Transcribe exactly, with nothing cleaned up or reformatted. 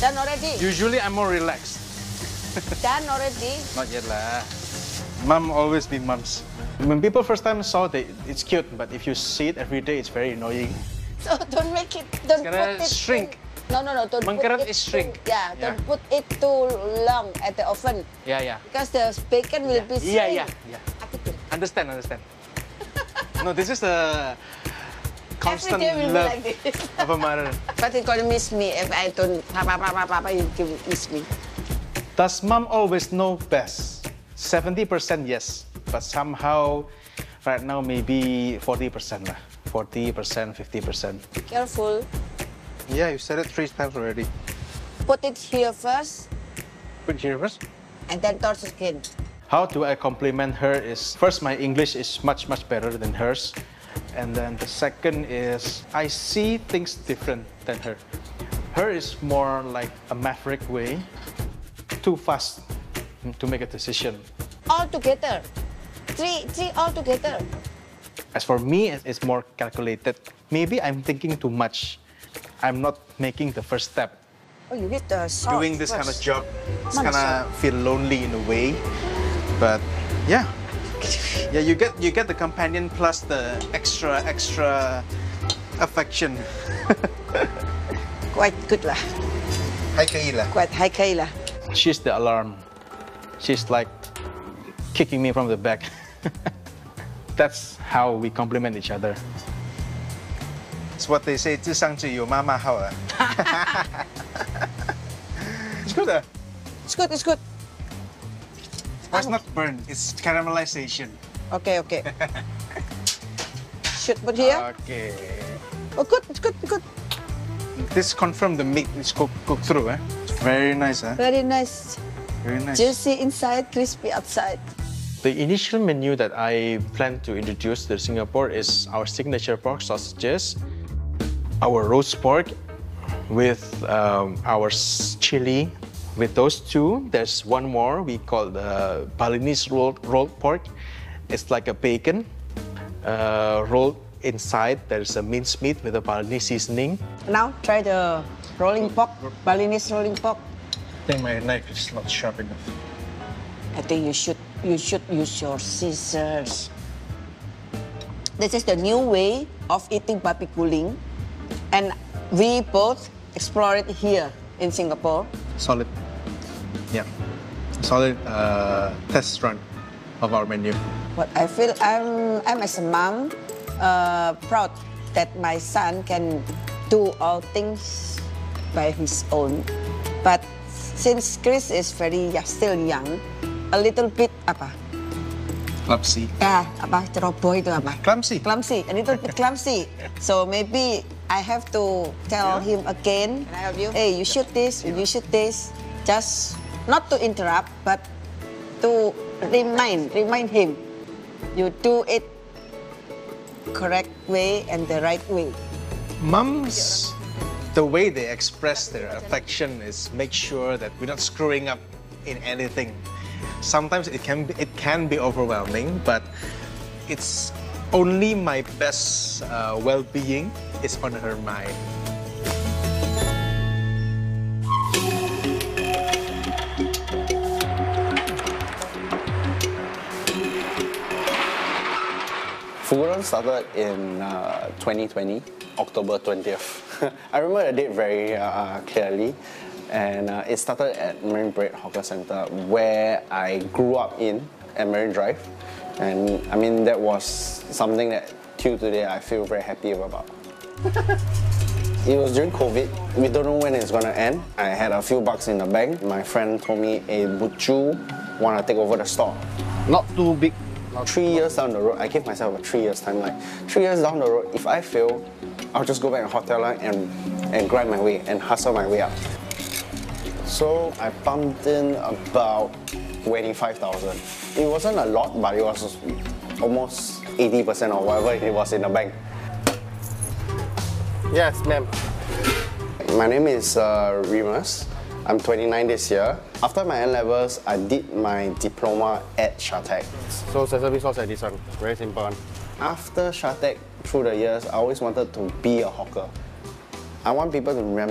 Done already? Usually I'm more relaxed. Done already? Not yet lah. Mom always be mums. When people first time saw it, it's cute, but if you see it every day, it's very annoying. So don't make it, don't It's put gonna it shrink. In, no, no, no, don't Mengkeret put it is shrink. Too, yeah, don't Yeah. put it too long at the oven. Yeah, yeah. Because the bacon will Yeah. be shrink. Yeah, yeah, yeah. Apa tu? Understand, understand. No, this is a constant Every day will be love like this. of a mother. But it's gonna miss me if I don't, papa, papa, papa, you will miss me. Does mom always know best? seventy percent yes, but somehow right now maybe forty percent lah. forty percent, fifty percent. Careful. Yeah, you said it three times already. Put it here first, Put it here first. and then toss again. How do I compliment her is, first my English is much, much better than hers. And then the second is, I see things different than her. Her is more like a maverick way, too fast to make a decision. All together. Three, three all together. As for me, it's more calculated. Maybe I'm thinking too much. I'm not making the first step. Oh, you get the salt Doing this kind of first. job, it's Mom, gonna feel lonely in a way. But yeah, yeah, you get you get the companion plus the extra extra affection. Quite good lah. Hi Kayla. Quite high kay lah. She's the alarm. She's like kicking me from the back. That's how we complement each other. It's what they say, 智商只有妈妈好啊. It's good. Uh. It's good, it's good. It's not burn, it's caramelization. Okay, okay. Should put here? Okay. Oh, good, it's good, good. This confirm the meat is cooked, cooked through, eh? It's very nice, eh? Very nice. Very nice. Juicy inside, crispy outside. The initial menu that I plan to introduce to Singapore is our signature pork sausages, our roast pork with um, our s- chili. With those two, there's one more we call the Balinese rolled, rolled pork. It's like a bacon uh, rolled inside. There's a minced meat with a Balinese seasoning. Now try the rolling pork, Balinese rolling pork. I think my knife is not sharp enough. I think you should you should use your scissors. This is the new way of eating babi guling, and we both explore it here in Singapore. Solid. Yeah. Solid uh, test run of our menu. But I feel I'm I'm as a mom uh, proud that my son can do all things by his own. But since Chris is very yeah, still young, a little bit apa? Clumsy. Ya, apa ceroboh itu apa? Clumsy. Clumsy, a little bit clumsy. So maybe I have to tell Yeah. him again. Can I help you? Hey, you shoot this, you shoot this. Just not to interrupt, but to remind, remind him. You do it correct way and the right way. Mums, the way they express their affection is make sure that we're not screwing up in anything. Sometimes it can be, it can be overwhelming, but it's only my best uh, well-being is on her mind. Fuguran started in uh, twenty twenty, October twentieth. I remember the date very uh, clearly, and uh, it started at Marine Parade Hawker Centre, where I grew up in, at Marine Drive. And I mean, that was something that till today I feel very happy about. It was during COVID. We don't know when it's gonna end. I had a few bucks in the bank. My friend told me, hey, would you wanna take over the store? Not too big. Three years down the road, I gave myself a three years timeline. Three years down the road, if I fail, I'll just go back to hotel line and, and grind my way and hustle my way up. So I pumped in about twenty-five thousand. It wasn't a lot, but it was almost eighty percent of whatever it was in the bank. Yes, ma'am. My name is uh, Remus. I'm twenty-nine this year. After my N-levels, I did my diploma at SHATEC. So sesame sauce at this one, very simple one. After SHATEC, through the years, I always wanted to be a hawker. I want people to remember